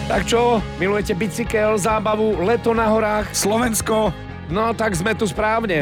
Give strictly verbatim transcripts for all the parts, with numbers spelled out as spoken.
Tak čo, milujete bicykel, zábavu, leto na horách? Slovensko? No, tak sme tu správne.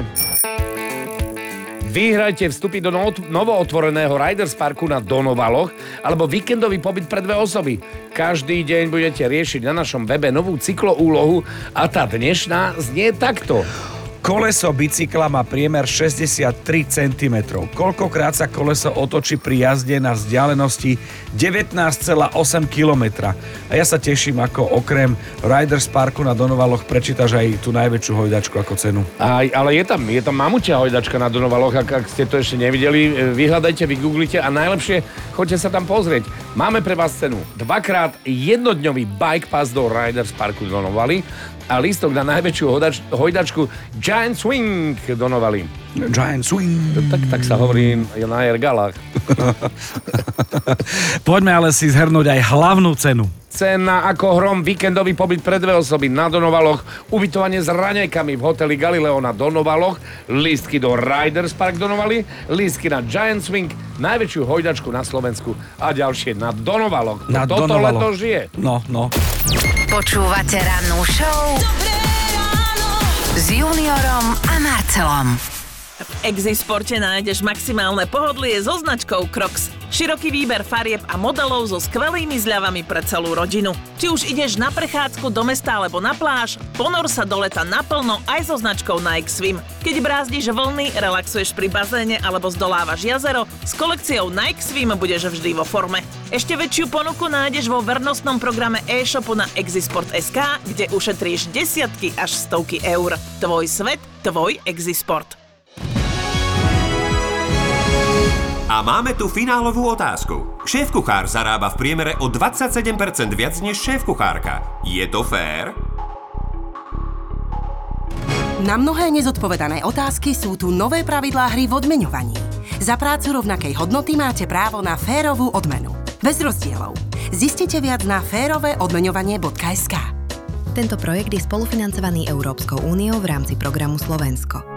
Vyhrajte vstupy do no- novootvoreného Riders Parku na Donovaloch alebo víkendový pobyt pre dve osoby. Každý deň budete riešiť na našom webe novú cykloúlohu a tá dnešná znie takto. Koleso bicykla má priemer šesťdesiattri centimetrov. Koľkokrát sa koleso otočí pri jazde na vzdialenosti devätnásť celá osem kilometra. A ja sa teším, ako okrem Riders Parku na Donovaloch prečítaš aj tú najväčšiu hojdačku ako cenu. Aj, ale je tam, je tam mamutia hojdačka na Donovaloch, ak, ak ste to ešte nevideli, vyhľadajte, vygooglite a najlepšie choďte sa tam pozrieť. Máme pre vás cenu dvakrát jednodňový bike pass do Riders Parku Donovali a lístok na najväčšiu hodač, hojdačku Giant Swing Donovali. Giant Swing. Tak, tak sa hovorí na Ergalách. Poďme ale si zhrnúť aj hlavnú cenu. Cena ako hrom, víkendový pobyt pre dve osoby na Donovaloch, ubytovanie s raňajkami v hoteli Galileo na Donovaloch, lístky do Riders Park Donovali, lístky na Giant Swing, najväčšiu hojdačku na Slovensku a ďalšie na Donovaloch. Na Toto Donovaloch. leto žije. No, no. Počúvate rannú show s Juniorom a Marcelom. V Exisporte nájdeš maximálne pohodlie so značkou Crocs. Široký výber farieb a modelov so skvelými zľavami pre celú rodinu. Či už ideš na prechádzku do mesta alebo na pláž, ponor sa do leta naplno aj so značkou Nike Swim. Keď brázdiš vlny, relaxuješ pri bazéne alebo zdolávaš jazero, s kolekciou Nike Swim budeš vždy vo forme. Ešte väčšiu ponuku nájdeš vo vernostnom programe e-shopu na Exisport bodka es ká, kde ušetríš desiatky až stovky eur. Tvoj svet, tvoj Exisport. A máme tu finálovú otázku. Šéfkuchár zarába v priemere o dvadsaťsedem percent viac než šéfkuchárka. Je to fér? Na mnohé nezodpovedané otázky sú tu nové pravidlá hry v odmeňovaní. Za prácu rovnakej hodnoty máte právo na férovú odmenu. Bez rozdielov. Zistite viac na férové odmeňovanie bodka es ká. Tento projekt je spolufinancovaný Európskou úniou v rámci programu Slovensko.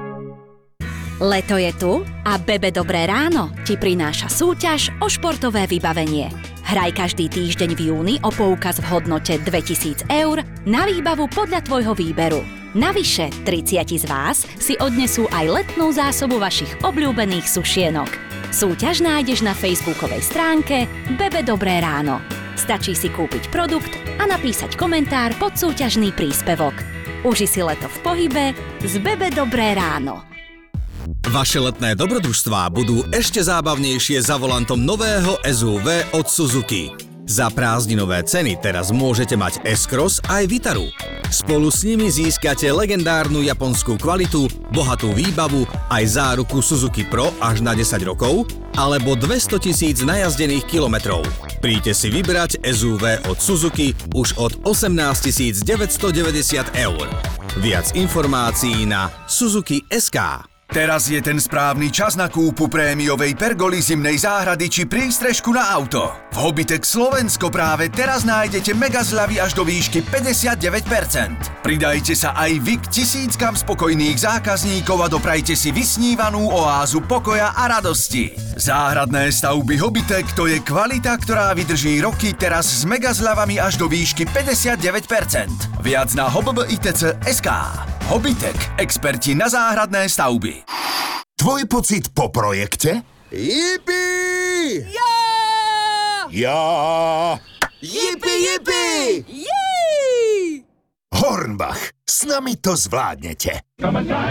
Leto je tu a Bebe Dobré ráno ti prináša súťaž o športové vybavenie. Hraj každý týždeň v júni o poukaz v hodnote dvetisíc eur na výbavu podľa tvojho výberu. Navyše, tridsať z vás si odnesú aj letnú zásobu vašich obľúbených sušienok. Súťaž nájdeš na facebookovej stránke Bebe Dobré ráno. Stačí si kúpiť produkt a napísať komentár pod súťažný príspevok. Uži si leto v pohybe z Bebe Dobré ráno. Vaše letné dobrodružstvá budú ešte zábavnejšie za volantom nového es ú vé od Suzuki. Za prázdninové ceny teraz môžete mať S-Cross aj Vitaru. Spolu s nimi získate legendárnu japonskú kvalitu, bohatú výbavu, aj záruku Suzuki Pro až na desať rokov, alebo dvestotisíc najazdených kilometrov. Príďte si vybrať es ú vé od Suzuki už od osemnásťtisíc deväťstodeväťdesiat eur. Viac informácií na Suzuki bodka es ká. Teraz je ten správny čas na kúpu prémiovej pergoly zimnej záhrady či prístrežku na auto. V Hobitech Slovensko práve teraz nájdete mega zľavy až do výšky päťdesiatdeväť percent. Pridajte sa aj vy k tisíckam spokojných zákazníkov a doprajte si vysnívanú oázu pokoja a radosti. Záhradné stavby Hobitech, to je kvalita, ktorá vydrží roky, teraz s mega zľavami až do výšky päťdesiatdeväť percent. Viac na hobitec bodka es ká. Hobitech, experti na záhradné stavby. Tvoj pocit po projekte? Jipi! Ja! Ja! Jipi, jipi! Hornbach, s nami to zvládnete.